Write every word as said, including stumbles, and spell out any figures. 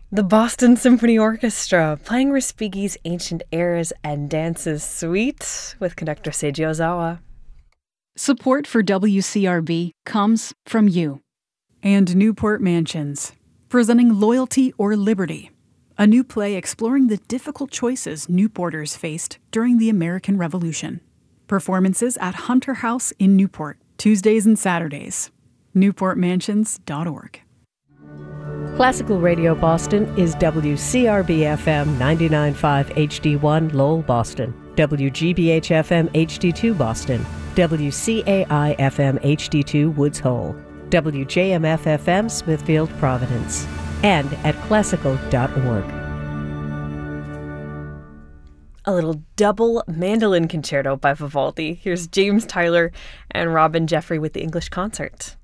The Boston Symphony Orchestra playing Respighi's Ancient Airs and Dances Suite with conductor Seiji Ozawa. Support for W C R B comes from you. And Newport Mansions, presenting Loyalty or Liberty, a new play exploring the difficult choices Newporters faced during the American Revolution. Performances at Hunter House in Newport, Tuesdays and Saturdays. newport mansions dot org. Classical Radio Boston is W C R B F M ninety-nine point five H D one Lowell, Boston, W G B H F M H D two Boston, W C A I F M H D two Woods Hole, W J M F F M Smithfield, Providence, and at classical dot org. A little double mandolin concerto by Vivaldi. Here's James Tyler and Robin Jeffrey with the English Concert.